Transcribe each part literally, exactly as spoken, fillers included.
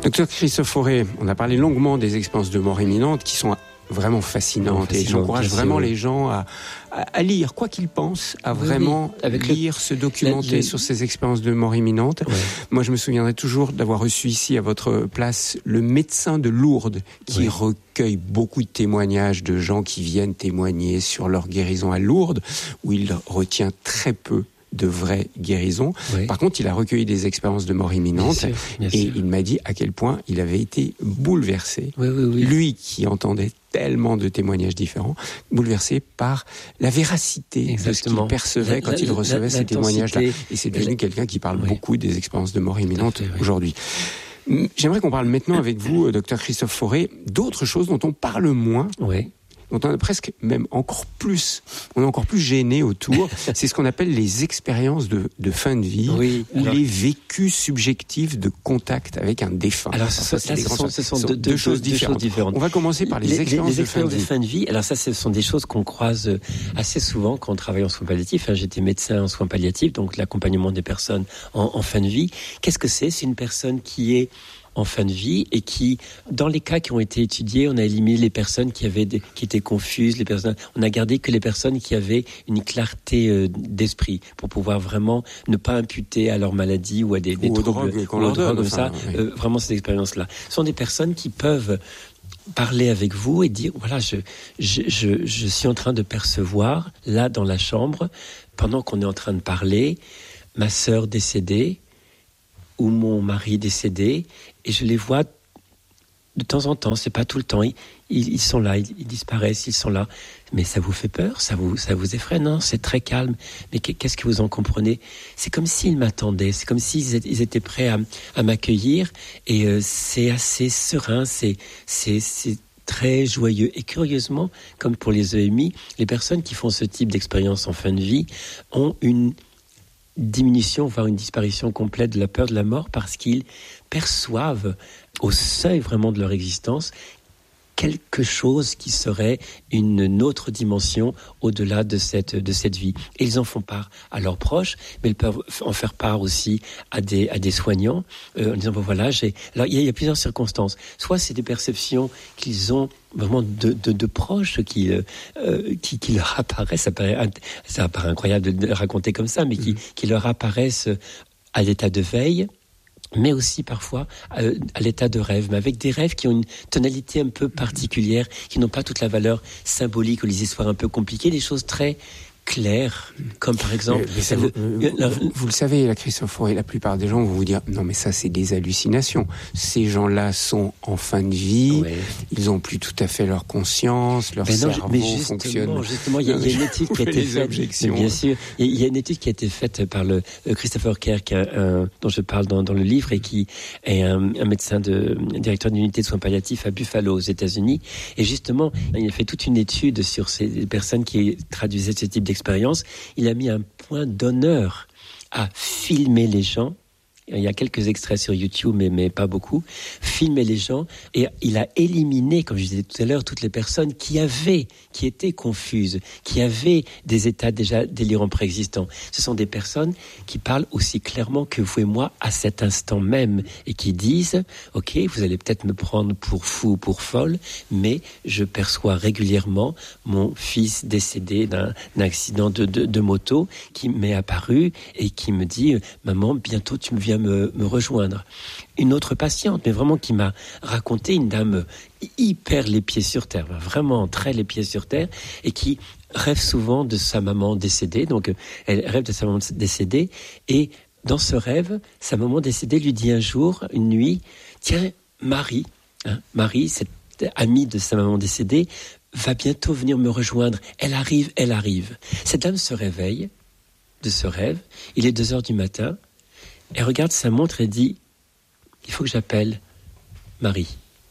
Docteur Christophe Fauré, on a parlé longuement des expériences de mort imminente qui sont vraiment fascinantes et j'encourage vraiment les gens à, à, à lire, quoi qu'ils pensent, à oui, vraiment oui. Avec lire, le... se documenter la, le... sur ces expériences de mort imminente. Ouais. Moi, je me souviendrai toujours d'avoir reçu ici à votre place le médecin de Lourdes qui oui. recueille beaucoup de témoignages de gens qui viennent témoigner sur leur guérison à Lourdes, où il retient très peu de vraies guérisons. Oui. Par contre, il a recueilli des expériences de mort imminente bien sûr, bien et sûr. Il m'a dit à quel point il avait été bouleversé. Oui, oui, oui. Lui qui entendait tellement de témoignages différents, bouleversé par la véracité Exactement. de ce qu'il percevait la, quand la, il recevait la, ces témoignages-là. Et c'est devenu la... quelqu'un qui parle oui. beaucoup des expériences de mort imminente fait, oui. aujourd'hui. J'aimerais qu'on parle maintenant avec vous, docteur Christophe Fauré, d'autres choses dont on parle moins. Oui. dont on a presque même encore plus, on est encore plus gêné autour, c'est ce qu'on appelle les expériences de, de fin de vie, oui, ou alors... les vécus subjectifs de contact avec un défunt. Alors, ça, ça, ça, ce, sont, ce sont deux, deux, deux, choses, différentes. choses différentes. On va commencer par les, les expériences, les, les expériences de, fin de fin de vie. Alors ça, ce sont des choses qu'on croise assez souvent quand on travaille en soins palliatifs. J'étais médecin en soins palliatifs, donc l'accompagnement des personnes en, en fin de vie. Qu'est-ce que c'est ? C'est une personne qui est en fin de vie et qui, dans les cas qui ont été étudiés, on a éliminé les personnes qui avaient des, qui étaient confuses, les personnes, on a gardé que les personnes qui avaient une clarté euh, d'esprit pour pouvoir vraiment ne pas imputer à leur maladie ou à des, des ou troubles drogues, ou aux drogues comme ça. Oui. Euh, vraiment ces expériences-là. Ce sont des personnes qui peuvent parler avec vous et dire voilà, je, je, je, je suis en train de percevoir là dans la chambre pendant qu'on est en train de parler ma sœur décédée ou mon mari décédé, et je les vois de temps en temps, c'est pas tout le temps, ils, ils, ils sont là, ils, ils disparaissent, ils sont là. Mais ça vous fait peur, ça vous, ça vous effraie, non ? C'est très calme. Mais qu'est-ce que vous en comprenez ? C'est comme s'ils m'attendaient, c'est comme s'ils étaient, ils étaient prêts à, à m'accueillir, et euh, c'est assez serein, c'est, c'est, c'est très joyeux. Et curieusement, comme pour les E M I, les personnes qui font ce type d'expérience en fin de vie ont une diminution, voire une disparition complète de la peur de la mort, parce qu'ils perçoivent au seuil vraiment de leur existence quelque chose qui serait une autre dimension au-delà de cette, de cette vie. Et ils en font part à leurs proches, mais ils peuvent en faire part aussi à des, à des soignants, euh, en disant, bon voilà, j'ai... Alors, il y a, il y a plusieurs circonstances. Soit c'est des perceptions qu'ils ont vraiment de, de, de proches qui, euh, qui, qui leur apparaissent, ça paraît, ça paraît incroyable de le raconter comme ça, mais qui, mmh. qui leur apparaissent à l'état de veille, mais aussi parfois euh, à l'état de rêve, mais avec des rêves qui ont une tonalité un peu particulière, qui n'ont pas toute la valeur symbolique ou les histoires un peu compliquées, des choses très claires, comme par exemple... Mais, mais ça, vous, euh, la, vous, vous le savez, la Christophe Fauré, la plupart des gens vont vous dire « Non, mais ça, c'est des hallucinations. Ces gens-là sont en fin de vie, ouais. ils n'ont plus tout à fait leur conscience, leur mais non, cerveau mais justement, fonctionne... » Justement, il y, y a une étude qui a été faite... Objections. Bien sûr, il y, y a une étude qui a été faite par le euh, Christopher Kerk, un, dont je parle dans, dans le livre, et qui est un, un médecin, de, un directeur d'une unité de soins palliatifs à Buffalo, aux États-Unis. Et justement, il a fait toute une étude sur ces personnes qui traduisaient ce type d'expérience. Il a mis un point d'honneur à filmer les gens. Il y a quelques extraits sur YouTube, mais, mais pas beaucoup. Filmer les gens. Et il a éliminé, comme je disais tout à l'heure, toutes les personnes qui avaient, qui étaient confuses, qui avaient des états déjà délirants préexistants. Ce sont des personnes qui parlent aussi clairement que vous et moi à cet instant même et qui disent « Ok, vous allez peut-être me prendre pour fou ou pour folle, mais je perçois régulièrement mon fils décédé d'un, d'un accident de, de, de moto qui m'est apparu et qui me dit « Maman, bientôt tu me viens Me, me rejoindre. » Une autre patiente, mais vraiment qui m'a raconté, une dame hyper les pieds sur terre, vraiment très les pieds sur terre, et qui rêve souvent de sa maman décédée. Donc elle rêve de sa maman décédée, et dans ce rêve, sa maman décédée lui dit un jour, une nuit, tiens, Marie, hein, Marie, cette amie de sa maman décédée, va bientôt venir me rejoindre. Elle arrive, elle arrive. Cette dame se réveille de ce rêve. Il est deux heures du matin. Elle regarde sa montre et dit « Il faut que j'appelle Marie ».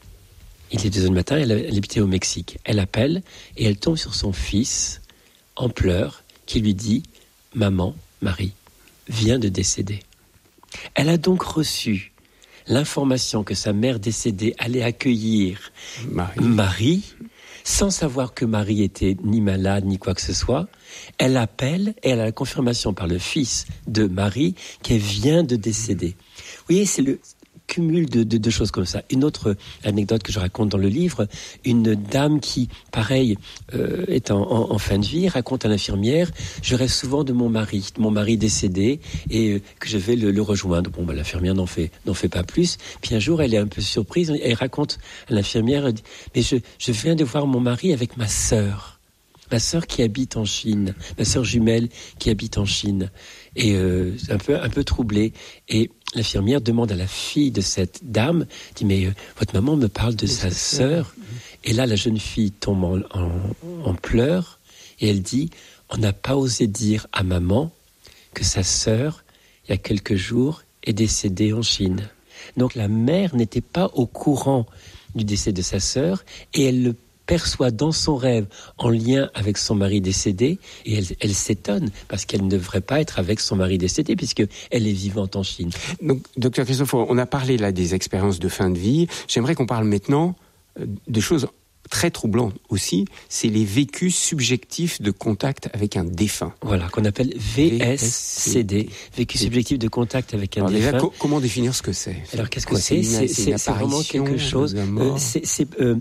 Il est deux heures du matin, elle, elle habitait au Mexique. Elle appelle et elle tombe sur son fils en pleurs qui lui dit « Maman, Marie, vient de décéder ». Elle a donc reçu l'information que sa mère décédée allait accueillir Marie, Marie sans savoir que Marie était ni malade ni quoi que ce soit. Elle appelle et elle a la confirmation par le fils de Marie qu'elle vient de décéder. Vous voyez, c'est le cumul de, de, de choses comme ça. Une autre anecdote que je raconte dans le livre, une dame qui, pareil, euh, est en, en, en fin de vie, raconte à l'infirmière, je rêve souvent de mon mari, de mon mari décédé, et euh, que je vais le, le rejoindre. Bon, bah, l'infirmière n'en fait, n'en fait pas plus. Puis un jour, elle est un peu surprise, elle raconte à l'infirmière, mais je, je viens de voir mon mari avec ma sœur. Ma sœur qui habite en Chine, ma sœur jumelle qui habite en Chine, et euh, un peu un peu troublée. Et l'infirmière demande à la fille de cette dame, dit mais euh, votre maman me parle de sa sœur. Et là la jeune fille tombe en, en, en pleurs et elle dit on n'a pas osé dire à maman que sa sœur il y a quelques jours est décédée en Chine. Donc la mère n'était pas au courant du décès de sa sœur et elle le perçoit dans son rêve en lien avec son mari décédé et elle, elle s'étonne parce qu'elle ne devrait pas être avec son mari décédé puisqu'elle est vivante en Chine. Donc, docteur Christophe, on a parlé là des expériences de fin de vie. J'aimerais qu'on parle maintenant de choses très troublantes aussi. C'est les vécus subjectifs de contact avec un défunt. Voilà, qu'on appelle V S C D, vécu subjectif de contact avec un Alors défunt. Déjà, co- comment définir ce que c'est? Alors qu'est-ce que Quoi, c'est? C'est, c'est, c'est, c'est, c'est vraiment quelque chose. Euh, c'est, c'est euh,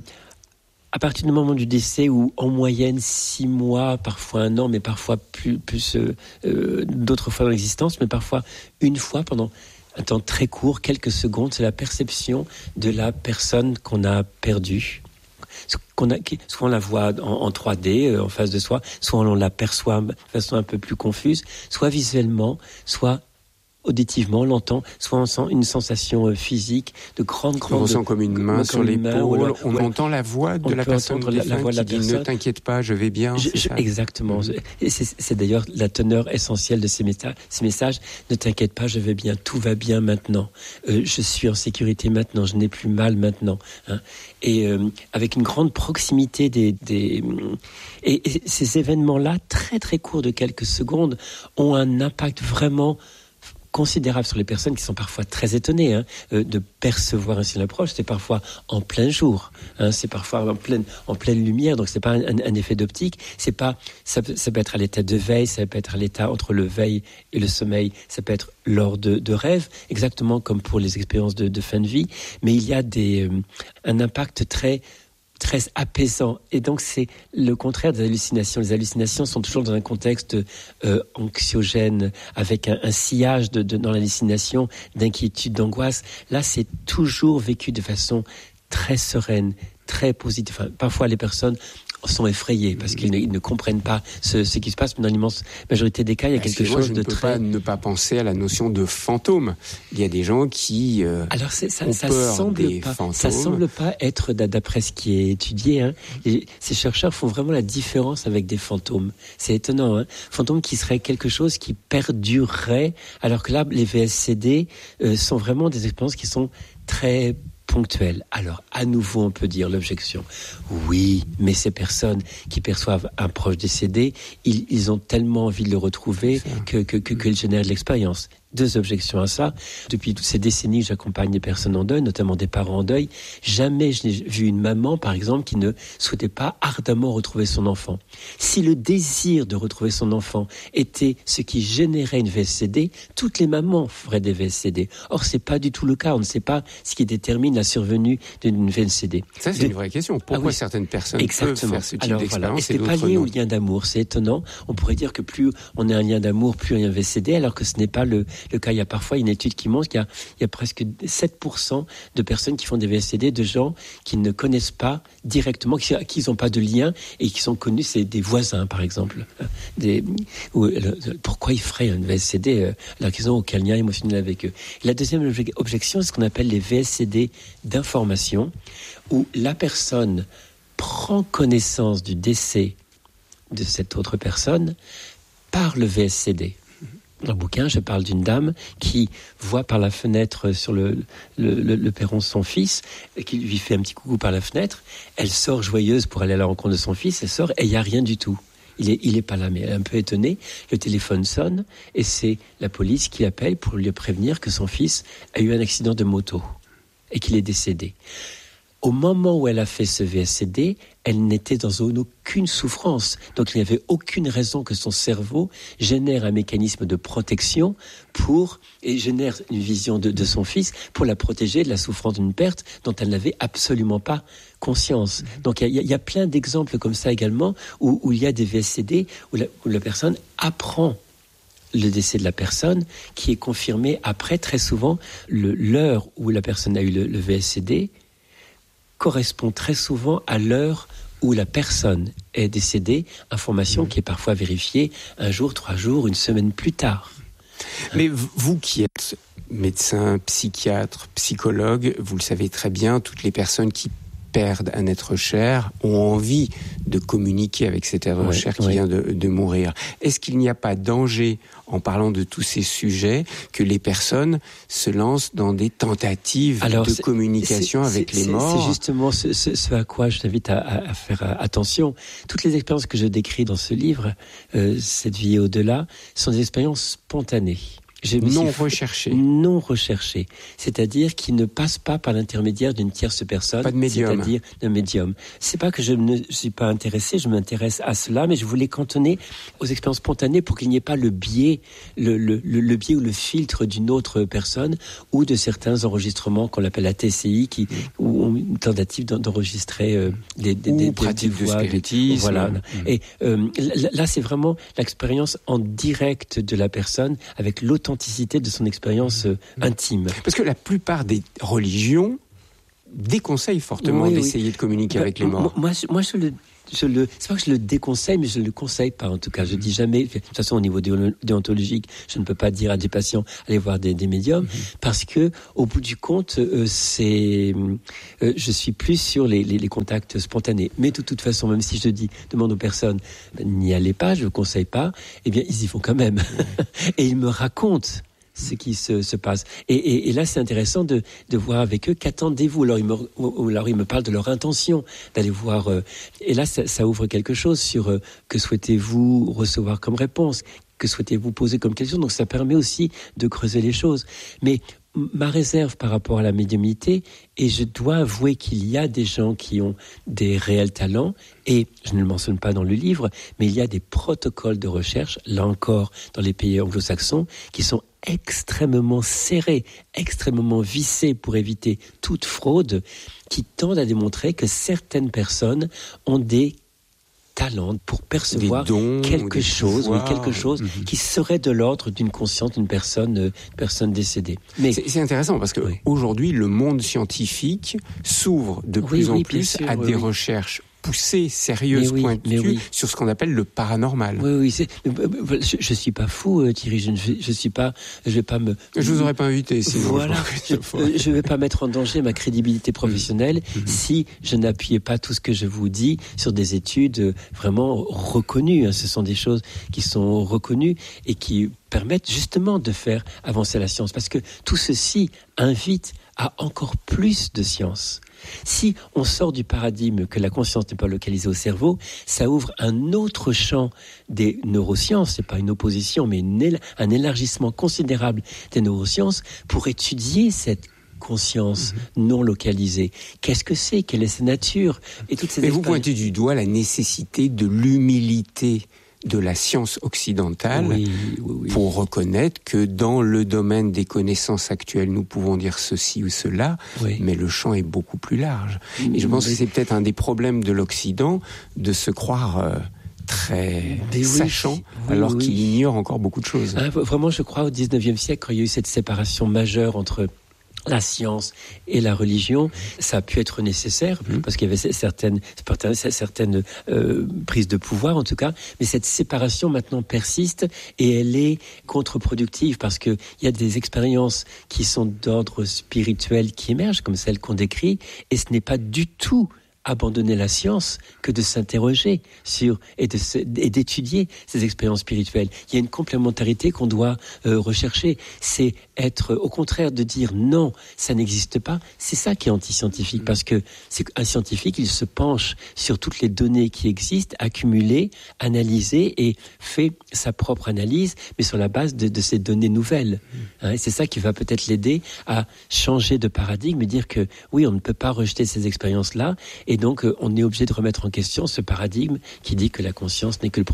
à partir du moment du décès où, en moyenne, six mois, parfois un an, mais parfois plus, plus euh, euh, d'autres fois dans l'existence, mais parfois une fois pendant un temps très court, quelques secondes, c'est la perception de la personne qu'on a perdue. Qu'on a, soit on la voit en, en trois D, euh, en face de soi, soit on l'aperçoit de façon un peu plus confuse, soit visuellement, soit auditivement, on l'entend, soit on sent une sensation euh, physique de grande, grande... On sent comme une main sur l'épaule, on ouais, entend la voix de la personne la, la voix de la qui dit personne. Ne t'inquiète pas, je vais bien. Je, je, exactement. Mmh. Et c'est, c'est d'ailleurs la teneur essentielle de ces, méta- ces messages. Ne t'inquiète pas, je vais bien, tout va bien maintenant. Euh, je suis en sécurité maintenant, je n'ai plus mal maintenant. Hein. Et euh, avec une grande proximité des... des et, et ces événements-là, très très courts de quelques secondes, ont un impact vraiment considérable sur les personnes qui sont parfois très étonnées hein, euh, de percevoir ainsi l'approche. C'est parfois en plein jour, hein, c'est parfois en pleine, en pleine lumière, donc c'est pas un, un, un effet d'optique. C'est pas, ça, ça peut être à l'état de veille, ça peut être à l'état entre le veille et le sommeil, ça peut être lors de, de rêves, exactement comme pour les expériences de, de fin de vie. Mais il y a des, euh, un impact très très apaisant. Et donc, c'est le contraire des hallucinations. Les hallucinations sont toujours dans un contexte euh, anxiogène, avec un, un sillage de, de, dans l'hallucination d'inquiétude, d'angoisse. Là, c'est toujours vécu de façon très sereine, très positive. Enfin, parfois, les personnes sont effrayés parce qu'ils ne, ils ne comprennent pas ce, ce qui se passe, mais dans l'immense majorité des cas, il y a quelque moi, chose je de ne peux très... pas ne pas penser à la notion de fantôme. Il y a des gens qui euh, Alors c'est, ça, ont ça peur semble des pas, fantômes. Ça semble pas être, d'après ce qui est étudié, hein, les, ces chercheurs font vraiment la différence avec des fantômes. C'est étonnant, hein, fantômes qui seraient quelque chose qui perdurerait, alors que là, les V S C D euh, sont vraiment des expériences qui sont très ponctuel. Alors, à nouveau, on peut dire l'objection. Oui, mais ces personnes qui perçoivent un proche décédé, ils, ils ont tellement envie de le retrouver que, que, que, qu'ils génèrent de l'expérience. Deux objections à ça. Depuis toutes ces décennies, j'accompagne des personnes en deuil, notamment des parents en deuil. Jamais je n'ai vu une maman, par exemple, qui ne souhaitait pas ardemment retrouver son enfant. Si le désir de retrouver son enfant était ce qui générait une V S C D, toutes les mamans feraient des V S C D. Or, c'est pas du tout le cas. On ne sait pas ce qui détermine la survenue d'une V S C D. Ça, c'est de... une vraie question. Pourquoi ah oui. certaines personnes Exactement. peuvent faire ce type Alors, d'expérience voilà. Et c'est pas lié au lien d'amour. C'est étonnant. On pourrait dire que plus on a un lien d'amour, plus il y a un V S C D, alors que ce n'est pas le le cas. Il y a parfois une étude qui montre qu'il y a, il y a presque sept pour cent de personnes qui font des V S C D, de gens qui ne connaissent pas directement, qui n'ont pas de lien et qui sont connus, c'est des voisins par exemple. Des, où, pourquoi ils feraient un V S C D alors qu'ils n'ont aucun lien émotionnel avec eux? La deuxième objection, c'est ce qu'on appelle les V S C D d'information, où la personne prend connaissance du décès de cette autre personne par le V S C D. Dans le bouquin, je parle d'une dame qui voit par la fenêtre sur le, le, le, le perron son fils, qui lui fait un petit coucou par la fenêtre. Elle sort joyeuse pour aller à la rencontre de son fils. Elle sort et il n'y a rien du tout. Il est, il est pas là, mais elle est un peu étonnée. Le téléphone sonne et c'est la police qui appelle pour lui prévenir que son fils a eu un accident de moto et qu'il est décédé. au moment où elle a fait ce V S C D, elle n'était dans aucune souffrance. Donc il n'y avait aucune raison que son cerveau génère un mécanisme de protection pour, et génère une vision de, de son fils pour la protéger de la souffrance d'une perte dont elle n'avait absolument pas conscience. Donc il y, y a plein d'exemples comme ça également où, où il y a des V S C D où la, où la personne apprend le décès de la personne qui est confirmé après, très souvent, le, l'heure où la personne a eu le, le V S C D correspond très souvent à l'heure où la personne est décédée, information mmh. qui est parfois vérifiée un jour, trois jours, une semaine plus tard. Mais vous qui êtes médecin, psychiatre, psychologue, vous le savez très bien, toutes les personnes qui perdent un être cher ont envie de communiquer avec cet être ouais, cher qui ouais. vient de, de mourir. Est-ce qu'il n'y a pas danger, en parlant de tous ces sujets, que les personnes se lancent dans des tentatives Alors, de c'est, communication c'est, avec c'est, les morts ? C'est justement ce, ce, ce à quoi je t'invite à, à faire attention. Toutes les expériences que je décris dans ce livre, euh, Cette vie et au-delà, sont des expériences spontanées. Non recherché. Non recherché. C'est-à-dire qui ne passe pas par l'intermédiaire d'une tierce personne. Pas de médium. C'est-à-dire d'un médium. C'est pas que je ne suis pas intéressé, je m'intéresse à cela, mais je voulais cantonner aux expériences spontanées pour qu'il n'y ait pas le biais, le, le, le, le biais ou le filtre d'une autre personne ou de certains enregistrements qu'on appelle la T C I, qui, ou une tentative d'enregistrer euh, des, des, ou des, pratiques des, des de voix, spiritisme. Des, voilà. Mmh. Et euh, là, c'est vraiment l'expérience en direct de la personne avec l'authenticité de son expérience euh, intime. Parce que la plupart des religions déconseillent fortement oui, d'essayer oui. de communiquer bah, avec les morts. Moi, moi je le... Je le, c'est pas que je le déconseille, mais je le conseille pas. En tout cas, je dis jamais. De toute façon, au niveau déontologique, je ne peux pas dire à des patients allez voir des, des médiums, mm-hmm. parce que au bout du compte, euh, c'est, euh, je suis plus sur les, les, les contacts spontanés. Mais de toute façon, même si je dis, demande aux personnes, ben, n'y allez pas, je ne conseille pas. Eh bien, ils y vont quand même, et ils me racontent ce qui se, se passe. Et, et, et là, c'est intéressant de, de voir avec eux qu'attendez-vous. Alors, ils me, alors, ils me parlent de leur intention d'aller voir. Euh, et là, ça, ça ouvre quelque chose sur euh, que souhaitez-vous recevoir comme réponse, que souhaitez-vous poser comme question. Donc, ça permet aussi de creuser les choses. Mais ma réserve par rapport à la médiumnité, et je dois avouer qu'il y a des gens qui ont des réels talents, et je ne le mentionne pas dans le livre, mais il y a des protocoles de recherche, là encore, dans les pays anglo-saxons, qui sont extrêmement serrés, extrêmement vissés pour éviter toute fraude, qui tendent à démontrer que certaines personnes ont des talent pour percevoir dons, quelque chose, oui, quelque chose mmh. qui serait de l'ordre d'une conscience d'une personne, euh, personne décédée. Mais c'est, c'est intéressant parce que oui. aujourd'hui, le monde scientifique s'ouvre de oui, plus oui, en plus sûr, à oui, des oui. recherches poussées, sérieuses, oui, pointues oui. sur ce qu'on appelle le paranormal. Oui, oui. C'est, je, je suis pas fou, Thierry. Je ne je suis pas. Je vais pas me. Je vous aurais pas invité. Sinon voilà. Je, je vais pas mettre en danger ma crédibilité professionnelle mmh. si je n'appuyais pas tout ce que je vous dis sur des études vraiment reconnues. Ce sont des choses qui sont reconnues et qui permettent justement de faire avancer la science, parce que tout ceci invite à encore plus de science. Si on sort du paradigme que la conscience n'est pas localisée au cerveau, ça ouvre un autre champ des neurosciences, c'est pas une opposition, mais une, un élargissement considérable des neurosciences pour étudier cette conscience mmh. non localisée. Qu'est-ce que c'est ? Quelle est sa nature ? Et toutes ces Mais vous pointez du doigt la nécessité de l'humilité de la science occidentale oui, oui, oui. pour reconnaître que dans le domaine des connaissances actuelles, nous pouvons dire ceci ou cela, oui. mais le champ est beaucoup plus large. Et je pense oui. que c'est peut-être un des problèmes de l'Occident de se croire euh, très mais sachant oui, alors oui. qu'il ignore encore beaucoup de choses. Ah, vraiment, je crois au dix-neuvième siècle, quand il y a eu cette séparation majeure entre la science et la religion, ça a pu être nécessaire mmh. parce qu'il y avait certaines, certaines euh, prises de pouvoir en tout cas, mais cette séparation maintenant persiste et elle est contre-productive parce qu'il y a des expériences qui sont d'ordre spirituel qui émergent, comme celles qu'on décrit, et ce n'est pas du tout abandonner la science que de s'interroger sur et, de se, et d'étudier ces expériences spirituelles. Il y a une complémentarité qu'on doit euh, rechercher. C'est être, au contraire, de dire non, ça n'existe pas. C'est ça qui est anti-scientifique, parce que c'est un scientifique, il se penche sur toutes les données qui existent, accumulées, analysées, et fait sa propre analyse, mais sur la base de, de ces données nouvelles. Hein, et c'est ça qui va peut-être l'aider à changer de paradigme et dire que oui, on ne peut pas rejeter ces expériences-là, et donc euh, on est obligé de remettre en question ce paradigme qui dit que la conscience n'est que le